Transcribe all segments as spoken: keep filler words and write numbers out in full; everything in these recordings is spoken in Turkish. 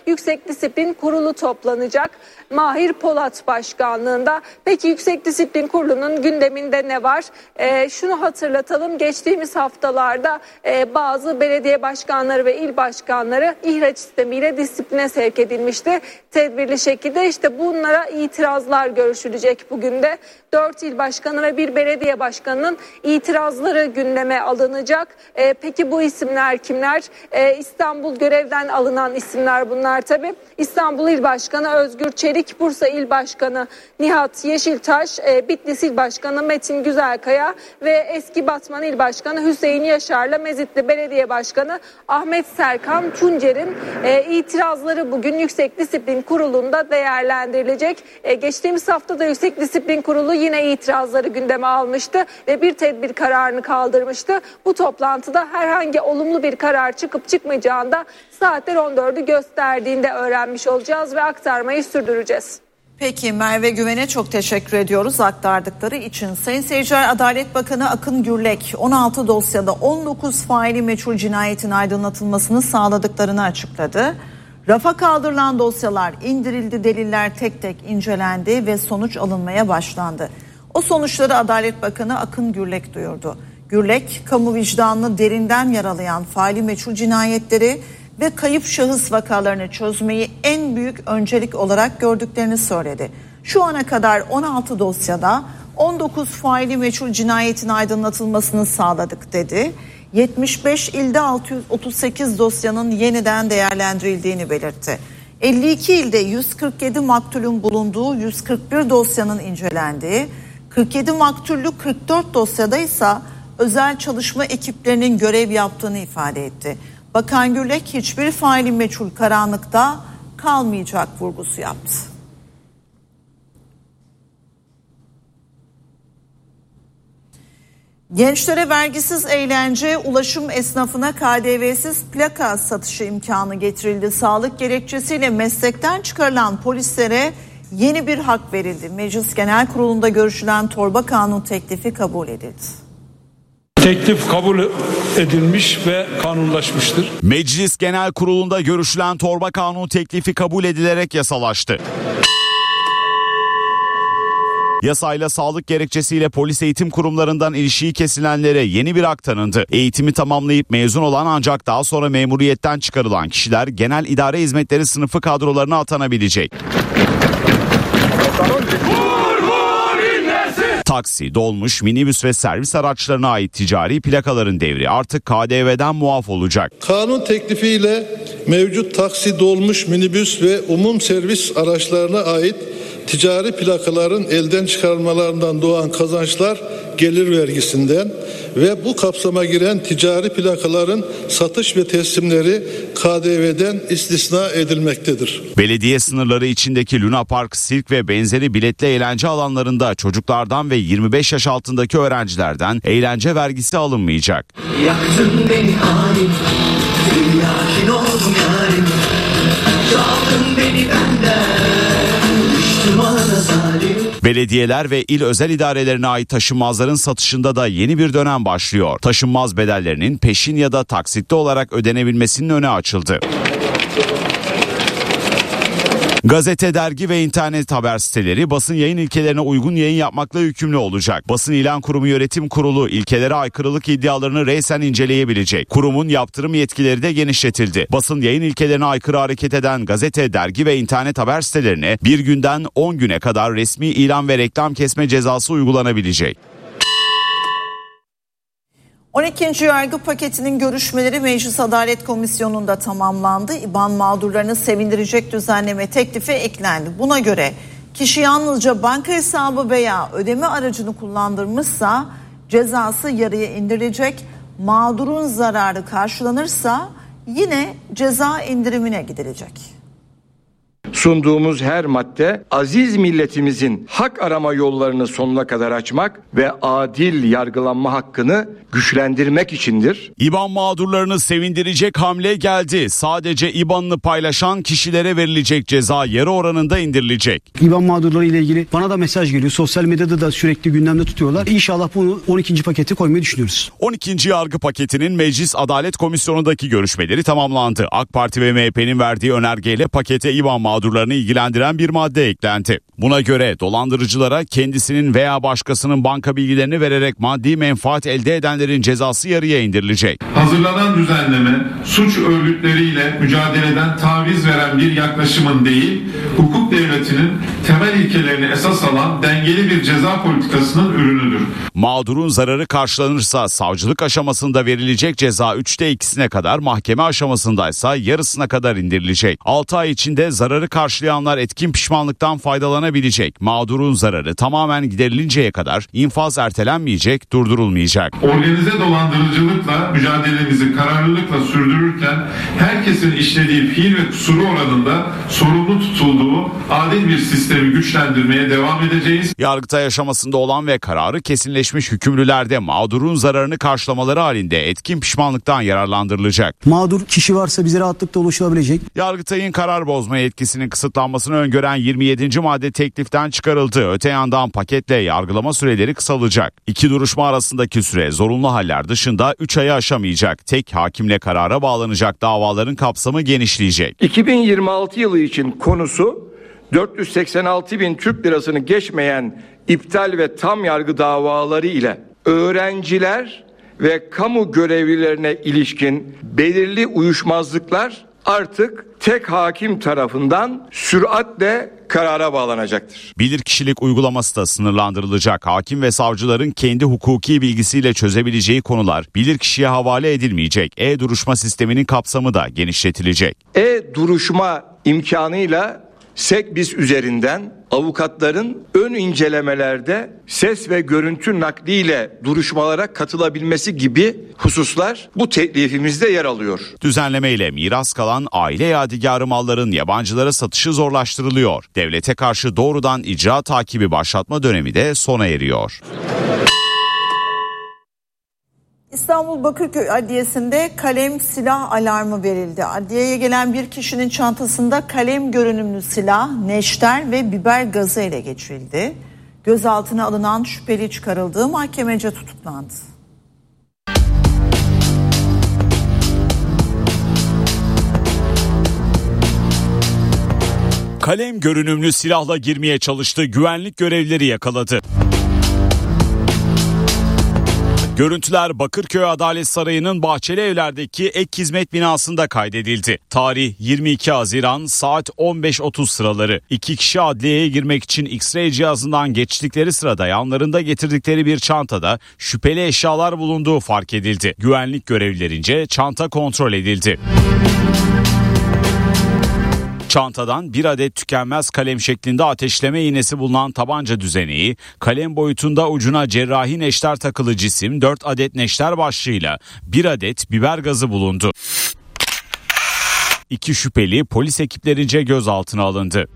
Yüksek Disiplin Kurulu toplanacak. Mahir Polat başkanlığında. Peki Yüksek Disiplin Kurulu'nun gündeminde ne var? E, şunu hatırlatalım. Geçtiğimiz haftalarda e, bazı belediye başkanları ve il başkanları ihraç sistemiyle disipline sevk edilmişti. Tedbirli şekilde işte bunlara itirazlar görüşülecek bugün de. Dört il başkanı ve bir belediye başkanının itirazları gündeme alınacak. E, peki bu isimler kimler? E, İstanbul görevden alınan isimler bunlar tabii. İstanbul İl Başkanı Özgür Çelik, Bursa İl Başkanı Nihat Yeşiltaş, e, Bitlis İl Başkanı Metin Güzelkaya ve eski Batman İl Başkanı Hüseyin Yaşar'la Mezitli Belediye Başkanı Ahmet Serkan Tuncer'in e, itirazları bugün Yüksek Disiplin Kurulu'nda değerlendirilecek. E, geçtiğimiz hafta da Yüksek Disiplin Kurulu yine itirazları gündeme almıştı ve bir tedbir kararını kaldırmıştı. Bu toplantıda herhangi olumlu bir karar çıkıp çıkmayacağını da saatler on dördü gösterdiğinde öğrenmiş olacağız ve aktarmayı sürdüreceğiz. Peki Merve Güven'e çok teşekkür ediyoruz aktardıkları için. Sayın seyirciler, Adalet Bakanı Akın Gürlek on altı dosyada on dokuz faili meçhul cinayetin aydınlatılmasını sağladıklarını açıkladı. Rafa kaldırılan dosyalar indirildi, deliller tek tek incelendi ve sonuç alınmaya başlandı. O sonuçları Adalet Bakanı Akın Gürlek duyurdu. Gürlek, kamu vicdanını derinden yaralayan faili meçhul cinayetleri ve kayıp şahıs vakalarını çözmeyi en büyük öncelik olarak gördüklerini söyledi. Şu ana kadar on altı dosyada on dokuz faili meçhul cinayetin aydınlatılmasını sağladık dedi. yetmiş beş ilde altı yüz otuz sekiz dosyanın yeniden değerlendirildiğini belirtti. elli iki ilde yüz kırk yedi maktulün bulunduğu yüz kırk bir dosyanın incelendiği, kırk yedi maktullü kırk dört dosyada ise özel çalışma ekiplerinin görev yaptığını ifade etti. Bakan Gürlek hiçbir faili meçhul karanlıkta kalmayacak vurgusu yaptı. Gençlere vergisiz eğlence, ulaşım esnafına K D V'siz plaka satışı imkanı getirildi. Sağlık gerekçesiyle meslekten çıkarılan polislere yeni bir hak verildi. Meclis Genel Kurulu'nda görüşülen torba kanun teklifi kabul edildi. Teklif kabul edilmiş ve kanunlaşmıştır. Meclis Genel Kurulu'nda görüşülen torba kanun teklifi kabul edilerek yasalaştı. Yasayla sağlık gerekçesiyle polis eğitim kurumlarından ilişiği kesilenlere yeni bir hak tanındı. Eğitimi tamamlayıp mezun olan ancak daha sonra memuriyetten çıkarılan kişiler genel idare hizmetleri sınıfı kadrolarına atanabilecek. Taksi, dolmuş, minibüs ve servis araçlarına ait ticari plakaların devri artık K D V'den muaf olacak. Kanun teklifiyle mevcut taksi, dolmuş, minibüs ve umum servis araçlarına ait ticari plakaların elden çıkarılmalarından doğan kazançlar gelir vergisinden ve bu kapsama giren ticari plakaların satış ve teslimleri K D V'den istisna edilmektedir. Belediye sınırları içindeki Luna Park, sirk ve benzeri biletli eğlence alanlarında çocuklardan ve yirmi beş yaş altındaki öğrencilerden eğlence vergisi alınmayacak. Yaktın beni halim, lakin oldum yarim, çaldın beni benden. Belediyeler ve il özel idarelerine ait taşınmazların satışında da yeni bir dönem başlıyor. Taşınmaz bedellerinin peşin ya da taksitli olarak ödenebilmesinin önü açıldı. Gazete, dergi ve internet haber siteleri basın yayın ilkelerine uygun yayın yapmakla yükümlü olacak. Basın İlan Kurumu Yönetim Kurulu ilkelere aykırılık iddialarını reysen inceleyebilecek. Kurumun yaptırım yetkileri de genişletildi. Basın yayın ilkelerine aykırı hareket eden gazete, dergi ve internet haber sitelerine bir günden on güne kadar resmi ilan ve reklam kesme cezası uygulanabilecek. on ikinci yargı paketinin görüşmeleri Meclis Adalet Komisyonu'nda tamamlandı. İBAN mağdurlarını sevindirecek düzenleme teklifi eklendi. Buna göre kişi yalnızca banka hesabı veya ödeme aracını kullandırmışsa cezası yarıya indirilecek. Mağdurun zararı karşılanırsa yine ceza indirimine gidilecek. sunduğumuz her madde aziz milletimizin hak arama yollarını sonuna kadar açmak ve adil yargılanma hakkını güçlendirmek içindir. İBAN mağdurlarını sevindirecek hamle geldi. Sadece İBAN'ını paylaşan kişilere verilecek ceza yarı oranında indirilecek. İBAN mağdurları ile ilgili bana da mesaj geliyor. Sosyal medyada da sürekli gündemde tutuyorlar. İnşallah bunu on ikinci pakete koymayı düşünüyoruz. on ikinci yargı paketinin Meclis Adalet Komisyonu'ndaki görüşmeleri tamamlandı. AK Parti ve M H P'nin verdiği önergeyle pakete İBAN mağdurlarını ilgilendiren bir madde eklendi. Buna göre dolandırıcılara kendisinin veya başkasının banka bilgilerini vererek maddi menfaat elde edenlerin cezası yarıya indirilecek. Hazırlanan düzenleme suç örgütleriyle mücadeleden taviz veren bir yaklaşımın değil, hukuk devletinin temel ilkelerini esas alan dengeli bir ceza politikasının ürünüdür. Mağdurun zararı karşılanırsa savcılık aşamasında verilecek ceza üçte ikisine kadar, mahkeme aşamasındaysa yarısına kadar indirilecek. altı ay içinde zararı karşılayanlar etkin pişmanlıktan faydalanabilecek. Mağdurun zararı tamamen giderilinceye kadar infaz ertelenmeyecek, durdurulmayacak. Organize dolandırıcılıkla mücadelemizi kararlılıkla sürdürürken herkesin işlediği fiil ve kusuru oranında sorumlu tutulduğu adil bir sistemi güçlendirmeye devam edeceğiz. Yargıtay aşamasında olan ve kararı kesinleşmiş hükümlüler de mağdurun zararını karşılamaları halinde etkin pişmanlıktan yararlandırılacak. Mağdur kişi varsa bize rahatlıkla ulaşılabilecek. Yargıtay'ın karar bozma yetkisinin kısıtlanmasını öngören yirmi yedinci madde tekliften çıkarıldı. Öte yandan paketle yargılama süreleri kısalacak. İki duruşma arasındaki süre zorunlu haller dışında üç ayı aşamayacak. Tek hakimle karara bağlanacak davaların kapsamı genişleyecek. iki bin yirmi altı yılı için konusu dört yüz seksen altı bin Türk lirasını geçmeyen iptal ve tam yargı davaları ile öğrenciler ve kamu görevlilerine ilişkin belirli uyuşmazlıklar artık tek hakim tarafından süratle karara bağlanacaktır. Bilirkişilik uygulaması da sınırlandırılacak. Hakim ve savcıların kendi hukuki bilgisiyle çözebileceği konular bilirkişiye havale edilmeyecek. E-duruşma sisteminin kapsamı da genişletilecek. E-duruşma imkanıyla Sekbiz üzerinden avukatların ön incelemelerde ses ve görüntü nakliyle duruşmalara katılabilmesi gibi hususlar bu teklifimizde yer alıyor. Düzenleme ile miras kalan aile yadigarı malların yabancılara satışı zorlaştırılıyor. Devlete karşı doğrudan icra takibi başlatma dönemi de sona eriyor. İstanbul Bakırköy Adliyesi'nde kalem silah alarmı verildi. Adliyeye gelen bir kişinin çantasında kalem görünümlü silah, neşter ve biber gazı ele geçirildi. Gözaltına alınan şüpheli çıkarıldığı mahkemece tutuklandı. Kalem görünümlü silahla girmeye çalıştı, güvenlik görevlileri yakaladı. Görüntüler Bakırköy Adalet Sarayı'nın Bahçeli Evler'deki ek hizmet binasında kaydedildi. Tarih yirmi iki Haziran saat on beş otuz sıraları. İki kişi adliyeye girmek için X-ray cihazından geçtikleri sırada yanlarında getirdikleri bir çantada şüpheli eşyalar bulunduğu fark edildi. Güvenlik görevlilerince çanta kontrol edildi. Çantadan bir adet tükenmez kalem şeklinde ateşleme iğnesi bulunan tabanca düzeneği, kalem boyutunda ucuna cerrahi neşter takılı cisim, dört adet neşter başlığıyla bir adet biber gazı bulundu. İki şüpheli polis ekiplerince gözaltına alındı.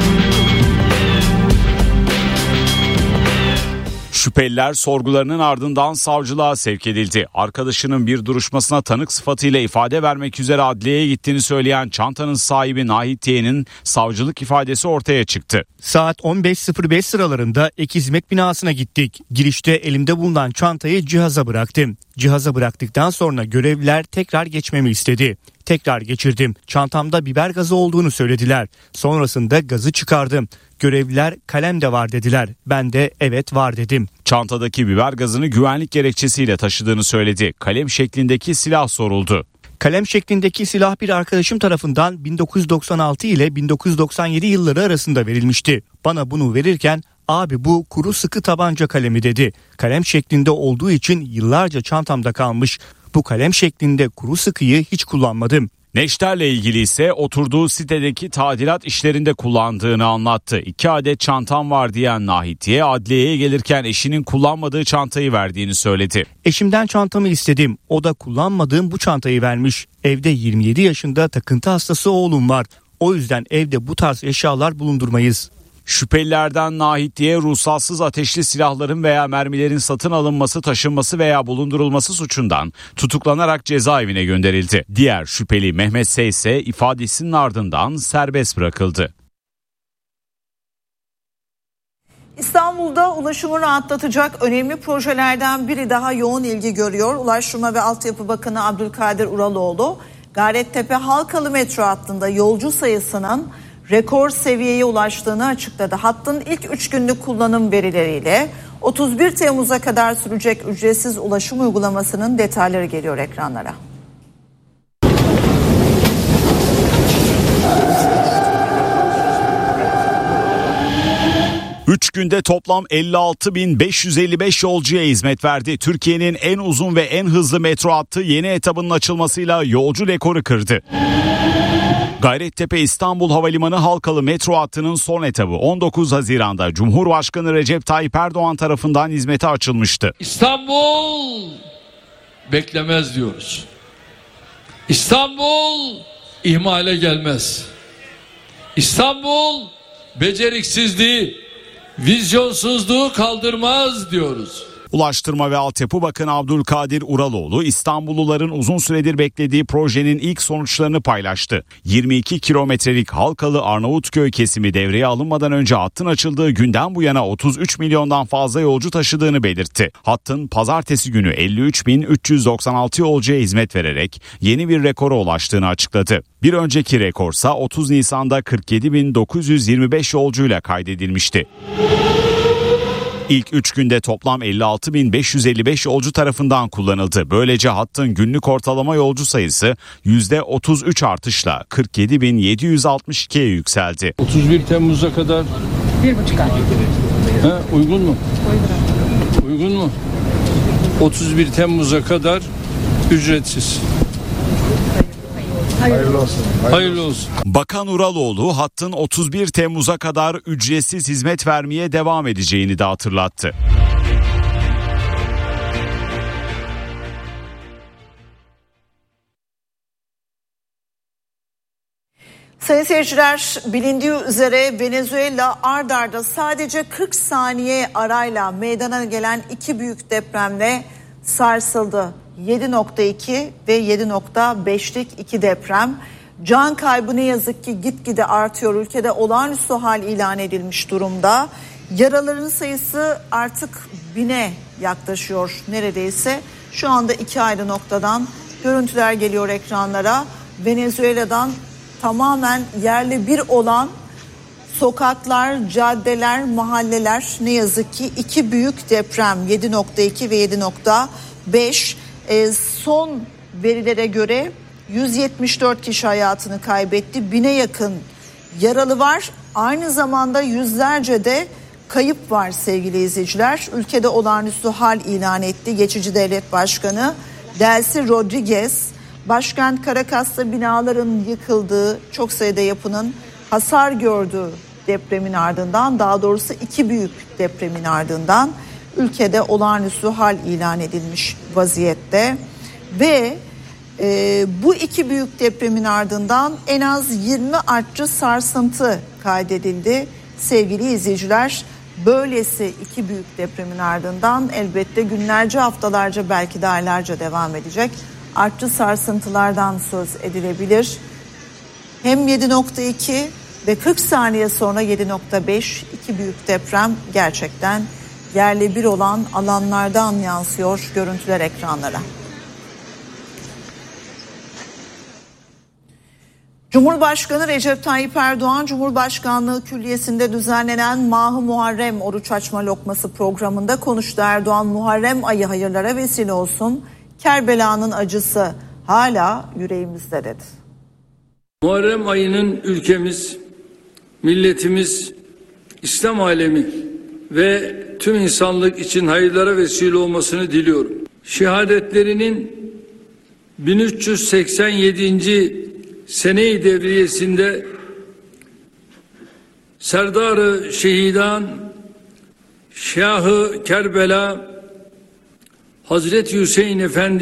Şüpheliler sorgularının ardından savcılığa sevk edildi. Arkadaşının bir duruşmasına tanık sıfatıyla ifade vermek üzere adliyeye gittiğini söyleyen çantanın sahibi Nahit T'nin savcılık ifadesi ortaya çıktı. Saat on beş sıfır beş sıralarında ek hizmet binasına gittik. Girişte elimde bulunan çantayı cihaza bıraktım. Cihaza bıraktıktan sonra görevliler tekrar geçmemi istedi. Tekrar geçirdim. Çantamda biber gazı olduğunu söylediler. Sonrasında gazı çıkardım. Görevliler kalem de var dediler. Ben de evet var dedim. Çantadaki biber gazını güvenlik gerekçesiyle taşıdığını söyledi. Kalem şeklindeki silah soruldu. Kalem şeklindeki silah bir arkadaşım tarafından bin dokuz yüz doksan altı ile bin dokuz yüz doksan yedi yılları arasında verilmişti. Bana bunu verirken abi bu kuru sıkı tabanca kalemi dedi. Kalem şeklinde olduğu için yıllarca çantamda kalmış. Bu kalem şeklinde kuru sıkıyı hiç kullanmadım. Neşterle ilgili ise oturduğu sitedeki tadilat işlerinde kullandığını anlattı. İki adet çantam var diyen Nahit'e adliyeye gelirken eşinin kullanmadığı çantayı verdiğini söyledi. Eşimden çantamı istedim. O da kullanmadığım bu çantayı vermiş. Evde yirmi yedi yaşında takıntı hastası oğlum var. O yüzden evde bu tarz eşyalar bulundurmayız. Şüphelilerden Nahitli'ye ruhsatsız ateşli silahların veya mermilerin satın alınması, taşınması veya bulundurulması suçundan tutuklanarak cezaevine gönderildi. Diğer şüpheli Mehmet S. ise ifadesinin ardından serbest bırakıldı. İstanbul'da ulaşımı rahatlatacak önemli projelerden biri daha yoğun ilgi görüyor. Ulaştırma ve Altyapı Bakanı Abdülkadir Uraloğlu, Gayrettepe Halkalı metro hattında yolcu sayısının rekor seviyeye ulaştığını açıkladı. Hattın ilk üç günlük kullanım verileriyle otuz bir Temmuz'a kadar sürecek ücretsiz ulaşım uygulamasının detayları geliyor ekranlara. üç günde toplam elli altı bin beş yüz elli beş yolcuya hizmet verdi. Türkiye'nin en uzun ve en hızlı metro hattı yeni etabının açılmasıyla yolcu rekoru kırdı. Gayrettepe İstanbul Havalimanı Halkalı metro hattının son etabı on dokuz Haziran'da Cumhurbaşkanı Recep Tayyip Erdoğan tarafından hizmete açılmıştı. İstanbul beklemez diyoruz. İstanbul ihmale gelmez. İstanbul beceriksizliği, vizyonsuzluğu kaldırmaz diyoruz. Ulaştırma ve Altyapı Bakanı Abdülkadir Uraloğlu, İstanbulluların uzun süredir beklediği projenin ilk sonuçlarını paylaştı. yirmi iki kilometrelik Halkalı Arnavutköy kesimi devreye alınmadan önce hattın açıldığı günden bu yana otuz üç milyondan fazla yolcu taşıdığını belirtti. Hattın pazartesi günü elli üç bin üç yüz doksan altı yolcuya hizmet vererek yeni bir rekora ulaştığını açıkladı. Bir önceki rekorsa otuz Nisan'da kırk yedi bin dokuz yüz yirmi beş yolcuyla kaydedilmişti. İlk üç günde toplam elli altı bin beş yüz elli beş yolcu tarafından kullanıldı. Böylece hattın günlük ortalama yolcu sayısı yüzde otuz üç artışla kırk yedi bin yedi yüz altmış ikiye yükseldi. otuz bir Temmuz'a kadar bir buçuk ay. He, uygun mu? Uygun. Uygun mu? otuz bir Temmuz'a kadar ücretsiz. Hayırlı olsun. Hayırlı olsun. Bakan Uraloğlu hattın otuz bir Temmuz'a kadar ücretsiz hizmet vermeye devam edeceğini de hatırlattı. Sayın seyirciler, bilindiği üzere Venezuela ard arda sadece kırk saniye arayla meydana gelen iki büyük depremle sarsıldı. yedi nokta iki ve yedi nokta beşlik iki deprem. Can kaybı ne yazık ki gitgide artıyor. Ülkede olağanüstü hal ilan edilmiş durumda. Yaraların sayısı artık bine yaklaşıyor neredeyse. Şu anda iki ayrı noktadan görüntüler geliyor ekranlara. Venezuela'dan tamamen yerle bir olan sokaklar, caddeler, mahalleler, ne yazık ki iki büyük deprem yedi nokta iki ve yedi nokta beş. E, son verilere göre yüz yetmiş dört kişi hayatını kaybetti. Bine yakın yaralı var. Aynı zamanda yüzlerce de kayıp var sevgili izleyiciler. Ülkede olağanüstü hal ilan etti geçici devlet başkanı Delcy Rodriguez. Başkent Caracas'ta binaların yıkıldığı, çok sayıda yapının hasar gördüğü depremin ardından, daha doğrusu iki büyük depremin ardından ülkede olağanüstü hal ilan edilmiş vaziyette ve e, bu iki büyük depremin ardından en az yirmi artçı sarsıntı kaydedildi sevgili izleyiciler. Böylesi iki büyük depremin ardından elbette günlerce, haftalarca, belki de aylarca devam edecek artçı sarsıntılardan söz edilebilir. Hem yedi nokta iki ve kırk saniye sonra yedi nokta beş, iki büyük deprem gerçekten yerle bir olan alanlardan yansıyor görüntüler ekranlara. Cumhurbaşkanı Recep Tayyip Erdoğan, Cumhurbaşkanlığı Külliyesi'nde düzenlenen Mah-ı Muharrem oruç açma lokması programında konuştu. Erdoğan, Muharrem ayı hayırlara vesile olsun, Kerbela'nın acısı hala yüreğimizde dedi. Muharrem ayının ülkemiz, milletimiz, İslam alemi ve tüm insanlık için hayırlara vesile olmasını diliyorum. Şehadetlerinin bin üç yüz seksen yedinci sene-i devriyesinde Serdar-ı Şehidan Şah-ı Kerbela Hazreti Hüseyin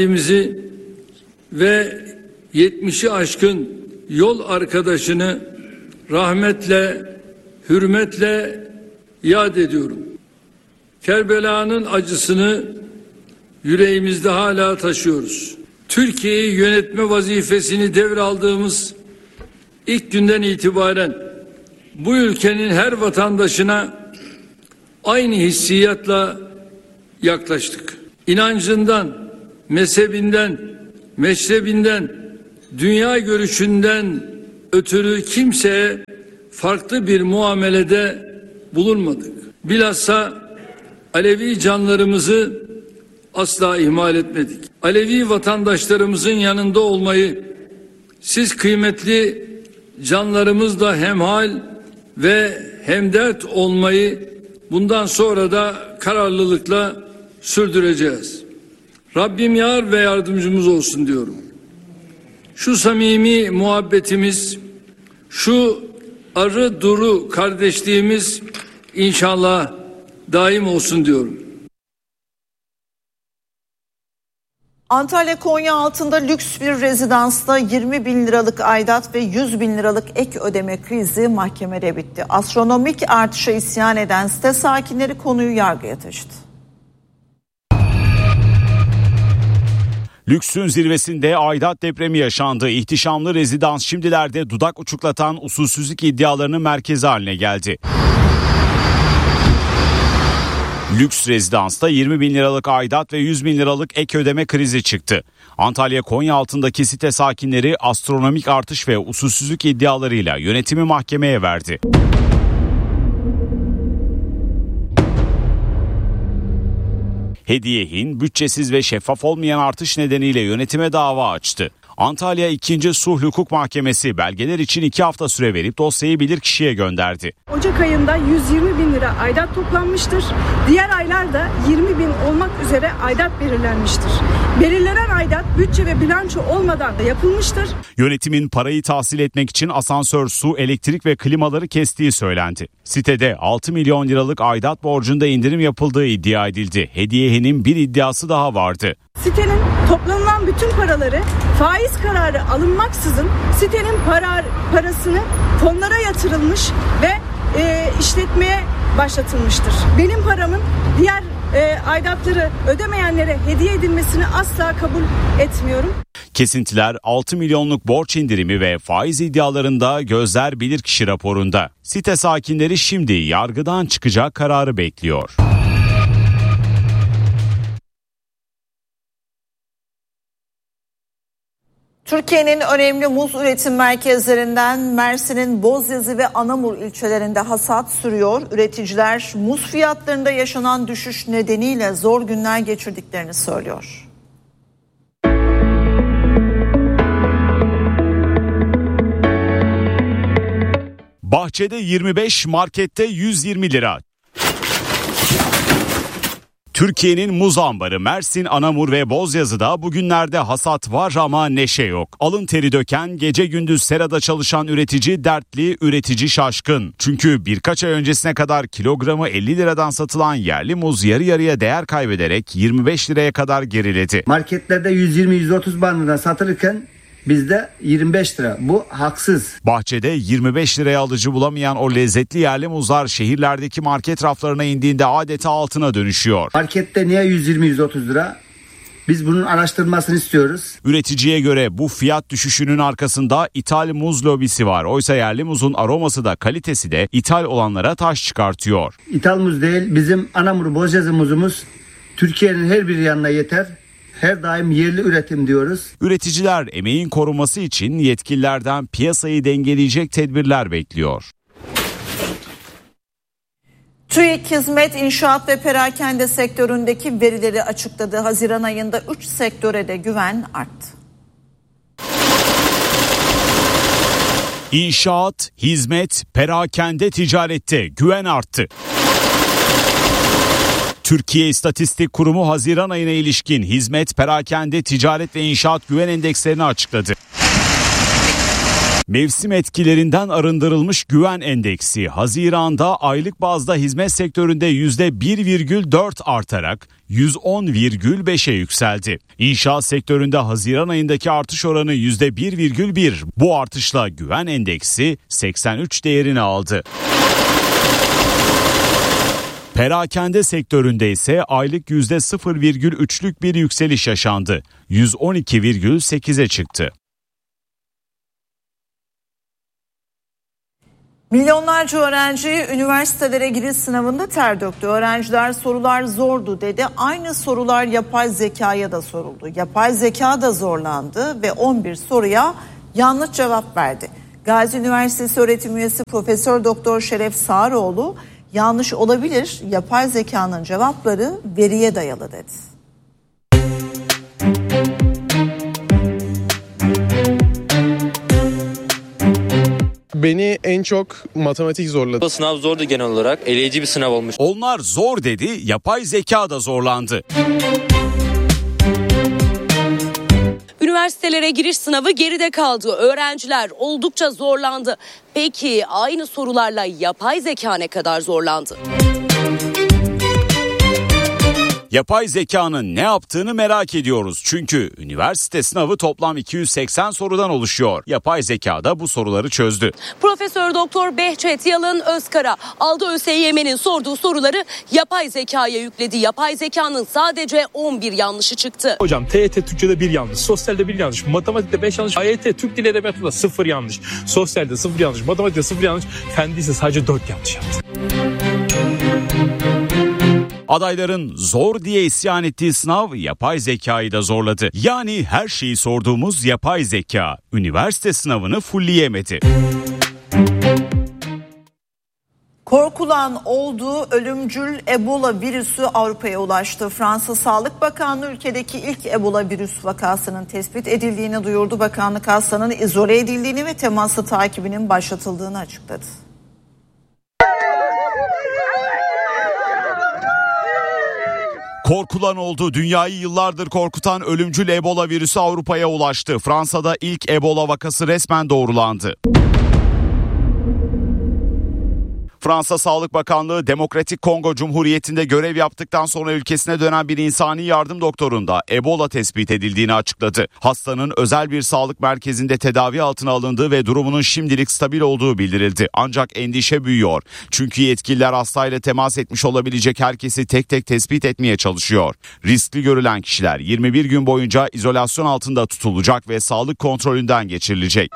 Efendimiz'i ve yetmişi aşkın yol arkadaşını rahmetle, hürmetle yad ediyorum. Kerbela'nın acısını yüreğimizde hala taşıyoruz. Türkiye'yi yönetme vazifesini devraldığımız ilk günden itibaren bu ülkenin her vatandaşına aynı hissiyatla yaklaştık. İnancından, mezhebinden, meşrebinden, dünya görüşünden ötürü kimseye farklı bir muamelede bulunmadık. Bilhassa Alevi canlarımızı asla ihmal etmedik. Alevi vatandaşlarımızın yanında olmayı, siz kıymetli canlarımızla hemhal ve hemdert olmayı bundan sonra da kararlılıkla sürdüreceğiz. Rabbim yar ve yardımcımız olsun diyorum. Şu samimi muhabbetimiz, şu arı duru kardeşliğimiz inşallah daim olsun diyorum. Antalya Konyaaltı'nda lüks bir rezidansta yirmi bin liralık aidat ve yüz bin liralık ek ödeme krizi mahkemede bitti. Astronomik artışa isyan eden site sakinleri konuyu yargıya taşıdı. Lüksün zirvesinde aidat depremi yaşandı. İhtişamlı rezidans şimdilerde dudak uçuklatan usulsüzlük iddialarının merkezi haline geldi. Lüks rezidansta yirmi bin liralık aidat ve yüz bin liralık ek ödeme krizi çıktı. Antalya Konyaaltı'ndaki site sakinleri astronomik artış ve usulsüzlük iddialarıyla yönetimi mahkemeye verdi. Hediyehin bütçesiz ve şeffaf olmayan artış nedeniyle yönetime dava açtı. Antalya ikinci. Sulh Hukuk Mahkemesi belgeler için iki hafta süre verip dosyayı bilirkişiye gönderdi. Ocak ayında yüz yirmi bin lira aidat toplanmıştır. Diğer aylarda yirmi bin olmak üzere aidat belirlenmiştir. Belirlenen aidat bütçe ve bilanço olmadan da yapılmıştır. Yönetimin parayı tahsil etmek için asansör, su, elektrik ve klimaları kestiği söylendi. Sitede altı milyon liralık aidat borcunda indirim yapıldığı iddia edildi. Hediyehin bir iddiası daha vardı. Sitenin toplanılan bütün paraları faiz kararı alınmaksızın sitenin para, parasını fonlara yatırılmış ve e, işletmeye başlatılmıştır. Benim paramın diğer e, aidatları ödemeyenlere hediye edilmesini asla kabul etmiyorum. Kesintiler altı milyonluk borç indirimi ve faiz iddialarında gözler bilirkişi raporunda. Site sakinleri şimdi yargıdan çıkacak kararı bekliyor. Türkiye'nin önemli muz üretim merkezlerinden Mersin'in Bozyazı ve Anamur ilçelerinde hasat sürüyor. Üreticiler muz fiyatlarında yaşanan düşüş nedeniyle zor günler geçirdiklerini söylüyor. Bahçede yirmi beş, markette yüz yirmi lira. Türkiye'nin muz ambarı Mersin, Anamur ve Bozyazı'da bugünlerde hasat var ama neşe yok. Alın teri döken, gece gündüz serada çalışan üretici dertli, üretici şaşkın. Çünkü birkaç ay öncesine kadar kilogramı elli liradan satılan yerli muz yarı yarıya değer kaybederek yirmi beş liraya kadar geriledi. Marketlerde yüz yirmi yüz otuz bandında satılırken bizde yirmi beş lira. Bu haksız. Bahçede yirmi beş liraya alıcı bulamayan o lezzetli yerli muzlar şehirlerdeki market raflarına indiğinde adeta altına dönüşüyor. Markette niye yüz yirmi yüz otuz lira? Biz bunun araştırmasını istiyoruz. Üreticiye göre bu fiyat düşüşünün arkasında ithal muz lobisi var. Oysa yerli muzun aroması da kalitesi de ithal olanlara taş çıkartıyor. İthal muz değil, bizim Anamur Bozyazı muzumuz Türkiye'nin her bir yanına yeter. Her daim yerli üretim diyoruz. Üreticiler emeğin korunması için yetkililerden piyasayı dengeleyecek tedbirler bekliyor. TÜİK Hizmet, İnşaat ve Perakende sektöründeki verileri açıkladı. Haziran ayında üç sektöre de güven arttı. İnşaat, hizmet, perakende ticarette güven arttı. Türkiye İstatistik Kurumu Haziran ayına ilişkin hizmet, perakende, ticaret ve inşaat güven endekslerini açıkladı. Mevsim etkilerinden arındırılmış güven endeksi Haziran'da aylık bazda hizmet sektöründe yüzde bir virgül dört artarak yüz on virgül beşe yükseldi. İnşaat sektöründe Haziran ayındaki artış oranı yüzde bir virgül bir. Bu artışla güven endeksi seksen üç değerini aldı. Perakende sektöründe ise aylık yüzde sıfır virgül üçlük bir yükseliş yaşandı. yüz on iki virgül sekize çıktı. Milyonlarca öğrenci üniversitelere giriş sınavında ter döktü. Öğrenciler sorular zordu dedi. Aynı sorular yapay zekaya da soruldu. Yapay zeka da zorlandı ve on bir soruya yanlış cevap verdi. Gazi Üniversitesi öğretim üyesi Profesör Doktor Şeref Sağaroğlu, yanlış olabilir, yapay zekanın cevapları veriye dayalı dedi. Beni en çok matematik zorladı. Sınav zordu genel olarak. Eleyici bir sınav olmuş. Onlar zor dedi, yapay zeka da zorlandı. Üniversitelere giriş sınavı geride kaldı. Öğrenciler oldukça zorlandı. Peki aynı sorularla yapay zeka ne kadar zorlandı? Yapay zekanın ne yaptığını merak ediyoruz. Çünkü üniversite sınavı toplam iki yüz seksen sorudan oluşuyor. Yapay zeka da bu soruları çözdü. Profesör Doktor Behçet Yalın Özkara aldı ÖSYM'nin sorduğu soruları yapay zekaya yükledi. Yapay zekanın sadece on bir yanlışı çıktı. Hocam T Y T Türkçe'de bir yanlış, sosyalde bir yanlış, matematikte beş yanlış, A Y T Türk Dili Edebiyatı'nda sıfır yanlış, sosyalde sıfır yanlış, matematikte sıfır yanlış, fen ise sadece dört yanlış yaptı. Adayların zor diye isyan ettiği sınav yapay zekayı da zorladı. Yani her şeyi sorduğumuz yapay zeka üniversite sınavını fulleyemedi. Korkulan olduğu ölümcül Ebola virüsü Avrupa'ya ulaştı. Fransa Sağlık Bakanlığı ülkedeki ilk Ebola virüs vakasının tespit edildiğini duyurdu. Bakanlık hastanın izole edildiğini ve temaslı takibinin başlatıldığını açıkladı. Korkulan oldu. Dünyayı yıllardır korkutan ölümcül Ebola virüsü Avrupa'ya ulaştı. Fransa'da ilk Ebola vakası resmen doğrulandı. Fransa Sağlık Bakanlığı Demokratik Kongo Cumhuriyeti'nde görev yaptıktan sonra ülkesine dönen bir insani yardım doktorunda Ebola tespit edildiğini açıkladı. Hastanın özel bir sağlık merkezinde tedavi altına alındığı ve durumunun şimdilik stabil olduğu bildirildi. Ancak endişe büyüyor. Çünkü yetkililer hastayla temas etmiş olabilecek herkesi tek tek tespit etmeye çalışıyor. Riskli görülen kişiler yirmi bir gün boyunca izolasyon altında tutulacak ve sağlık kontrolünden geçirilecek.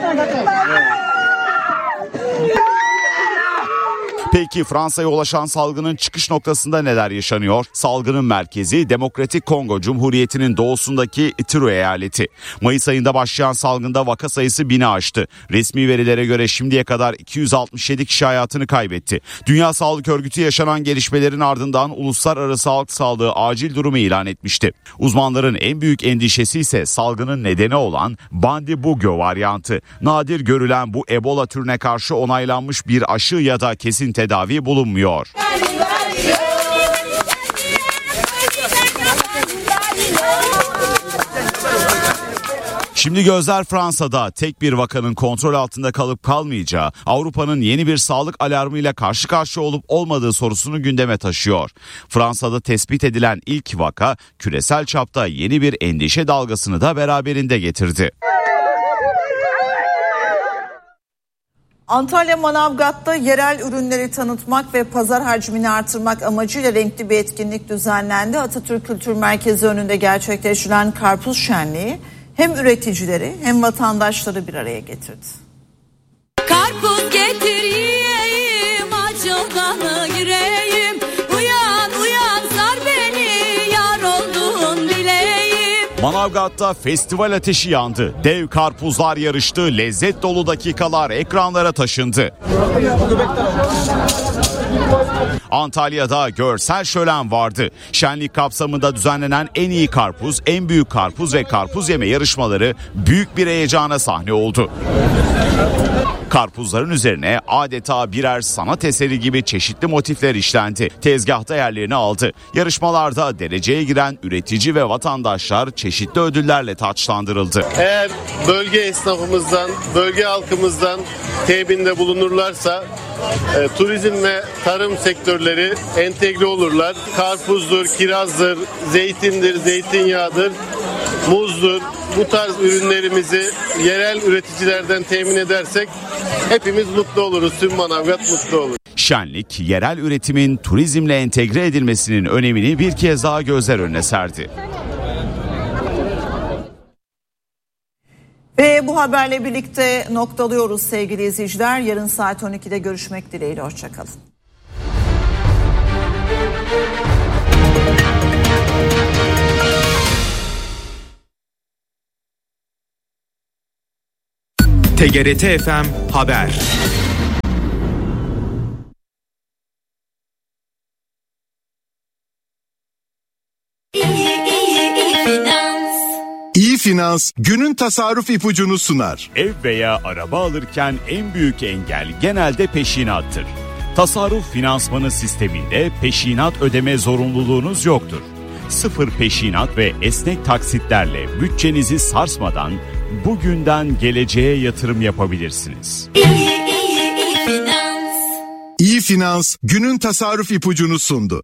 Peki Fransa'ya ulaşan salgının çıkış noktasında neler yaşanıyor? Salgının merkezi Demokratik Kongo Cumhuriyeti'nin doğusundaki Ituri eyaleti. Mayıs ayında başlayan salgında vaka sayısı bini aştı. Resmi verilere göre şimdiye kadar iki yüz altmış yedi kişi hayatını kaybetti. Dünya Sağlık Örgütü yaşanan gelişmelerin ardından uluslararası halk sağlığı acil durumu ilan etmişti. Uzmanların en büyük endişesi ise salgının nedeni olan Bundibugyo varyantı. Nadir görülen bu Ebola türüne karşı onaylanmış bir aşı ya da kesin tedavi bulunmuyor. Şimdi gözler Fransa'da. Tek bir vakanın kontrol altında kalıp kalmayacağı, Avrupa'nın yeni bir sağlık alarmıyla karşı karşıya olup olmadığı sorusunu gündeme taşıyor. Fransa'da tespit edilen ilk vaka küresel çapta yeni bir endişe dalgasını da beraberinde getirdi. Antalya Manavgat'ta yerel ürünleri tanıtmak ve pazar hacmini artırmak amacıyla renkli bir etkinlik düzenlendi. Atatürk Kültür Merkezi önünde gerçekleştirilen karpuz şenliği hem üreticileri hem vatandaşları bir araya getirdi. Karpuz getir yiyeyim, açılganı gireyim, uyan uyan sar beni, yar oldun bileyim. Manavgat'ta festival ateşi yandı. Dev karpuzlar yarıştı, lezzet dolu dakikalar ekranlara taşındı. Antalya'da görsel şölen vardı. Şenlik kapsamında düzenlenen en iyi karpuz, en büyük karpuz ve karpuz yeme yarışmaları büyük bir heyecana sahne oldu. Karpuzların üzerine adeta birer sanat eseri gibi çeşitli motifler işlendi. Tezgahta yerlerini aldı. Yarışmalarda dereceye giren üretici ve vatandaşlar çeşitli çeşitli ödüllerle taçlandırıldı. Eğer bölge esnafımızdan, bölge halkımızdan teminde bulunurlarsa e, turizm ve tarım sektörleri entegre olurlar. Karpuzdur, kirazdır, zeytindir, zeytinyağıdır, muzdur. Bu tarz ürünlerimizi yerel üreticilerden temin edersek hepimiz mutlu oluruz. Tüm Manavgat mutlu olur. Şenlik, yerel üretimin turizmle entegre edilmesinin önemini bir kez daha gözler önüne serdi. Ve bu haberle birlikte noktalıyoruz sevgili izleyiciler. Yarın saat on ikide görüşmek dileğiyle. Hoşçakalın. T G R T F M Haber. İyi Finans günün tasarruf ipucunu sunar. Ev veya araba alırken en büyük engel genelde peşinattır. Tasarruf finansmanı sisteminde peşinat ödeme zorunluluğunuz yoktur. Sıfır peşinat ve esnek taksitlerle bütçenizi sarsmadan bugünden geleceğe yatırım yapabilirsiniz. İyi, iyi, iyi Finans. İyi Finans günün tasarruf ipucunu sundu.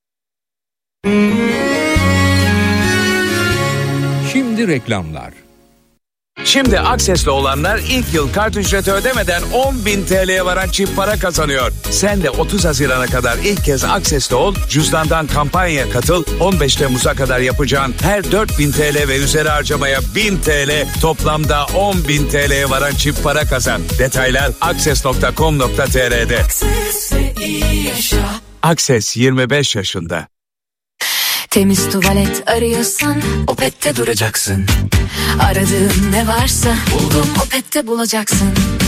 Şimdi reklamlar. Şimdi Akses'le olanlar ilk yıl kart ücreti ödemeden on bin T L'ye varan çift para kazanıyor. Sen de otuz Haziran'a kadar ilk kez Akses'le ol, cüzdandan kampanyaya katıl, on beş Temmuz'a kadar yapacağın her dört bin T L ve üzeri harcamaya bin T L, toplamda on bin T L'ye varan çift para kazan. Detaylar akses nokta com nokta t r'de. Akses yirmi beş yaşında. Temiz tuvalet arıyorsan Opet'te duracaksın. Aradığın ne varsa buldum Opet'te bulacaksın.